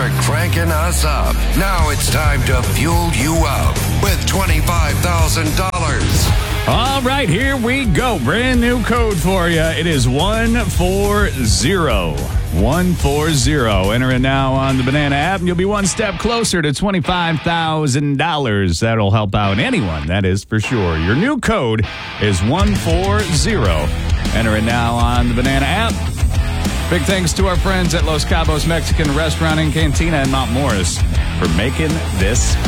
for cranking us up. Now it's time to fuel you up with $25,000. All right, here we go. Brand new code for you. It is 140. 140. Enter it now on the Banana app, and you'll be one step closer to $25,000. That'll help out anyone, that is for sure. Your new code is 140. Enter it now on the Banana app. Big thanks to our friends at Los Cabos Mexican Restaurant and Cantina in Mount Morris for making this